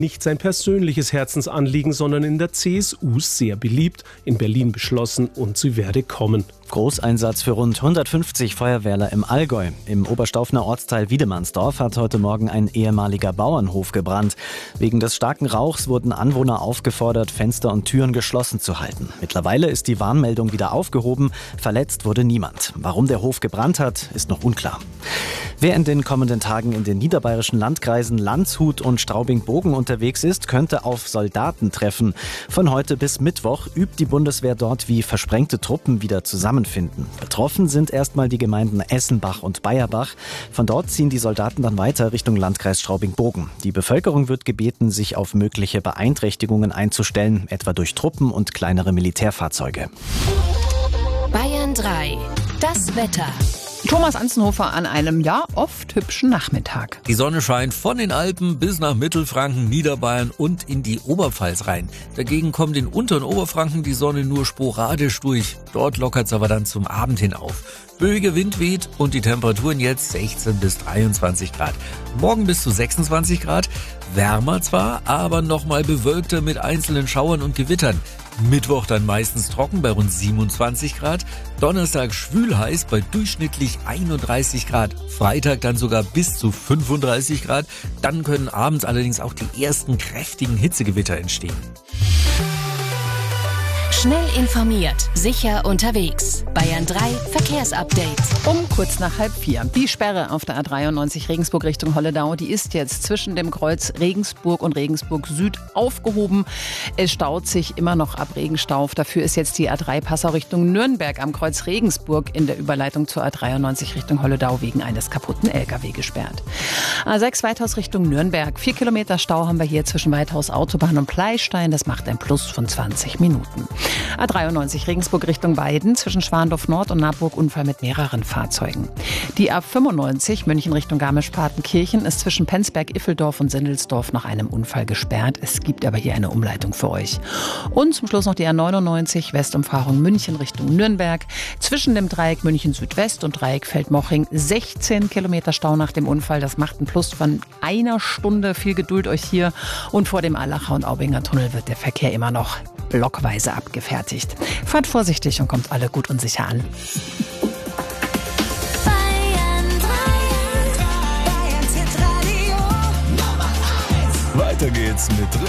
Nicht sein persönliches Herzensanliegen, sondern in der CSU sehr beliebt, in Berlin beschlossen und sie werde kommen. Großeinsatz für rund 150 Feuerwehrler im Allgäu. Im Oberstaufener Ortsteil Wiedemannsdorf hat heute Morgen ein ehemaliger Bauernhof gebrannt. Wegen des starken Rauchs wurden Anwohner aufgefordert, Fenster und Türen geschlossen zu halten. Mittlerweile ist die Warnmeldung wieder aufgehoben. Verletzt wurde niemand. Warum der Hof gebrannt hat, ist noch unklar. Wer in den kommenden Tagen in den niederbayerischen Landkreisen Landshut und Straubing-Bogen unterwegs ist, könnte auf Soldaten treffen. Von heute bis Mittwoch übt die Bundeswehr dort, wie versprengte Truppen wieder zusammenfinden. Betroffen sind erstmal die Gemeinden Essenbach und Bayerbach. Von dort ziehen die Soldaten dann weiter Richtung Landkreis Straubing-Bogen. Die Bevölkerung wird gebeten, sich auf mögliche Beeinträchtigungen einzustellen, etwa durch Truppen und kleinere Militärfahrzeuge. Bayern 3. Das Wetter. Thomas Anzenhofer an einem, oft hübschen Nachmittag. Die Sonne scheint von den Alpen bis nach Mittelfranken, Niederbayern und in die Oberpfalz rein. Dagegen kommt in unteren Oberfranken die Sonne nur sporadisch durch. Dort lockert es aber dann zum Abend hin auf. Böiger Wind weht und die Temperaturen jetzt 16 bis 23 Grad. Morgen bis zu 26 Grad. Wärmer zwar, aber nochmal bewölkter mit einzelnen Schauern und Gewittern. Mittwoch dann meistens trocken bei rund 27 Grad. Donnerstag schwül heiß bei durchschnittlich 31 Grad. Freitag dann sogar bis zu 35 Grad. Dann können abends allerdings auch die ersten kräftigen Hitzegewitter entstehen. Schnell informiert, sicher unterwegs. Bayern 3 Verkehrsupdate. Um kurz nach 3:30. Die Sperre auf der A93 Regensburg Richtung Holledau, die ist jetzt zwischen dem Kreuz Regensburg und Regensburg Süd aufgehoben. Es staut sich immer noch ab Regenstauf. Dafür ist jetzt die A3 Passau Richtung Nürnberg am Kreuz Regensburg in der Überleitung zur A93 Richtung Holledau wegen eines kaputten LKW gesperrt. A6 Weithaus Richtung Nürnberg. 4 Kilometer Stau haben wir hier zwischen Weithaus Autobahn und Pleistein. Das macht ein Plus von 20 Minuten. A93 Regensburg Richtung Weiden, zwischen Schwandorf Nord und Naburg Unfall mit mehreren Fahrzeugen. Die A95 München Richtung Garmisch-Partenkirchen ist zwischen Penzberg-Iffeldorf und Sendelsdorf nach einem Unfall gesperrt. Es gibt aber hier eine Umleitung für euch. Und zum Schluss noch die A99 Westumfahrung München Richtung Nürnberg. Zwischen dem Dreieck München Südwest und Dreieck Feldmoching 16 Kilometer Stau nach dem Unfall. Das macht ein Plus von einer Stunde. Viel Geduld euch hier. Und vor dem Allacher und Aubinger Tunnel wird der Verkehr immer noch blockweise abgefertigt. Fahrt vorsichtig und kommt alle gut und sicher an. Weiter geht's mit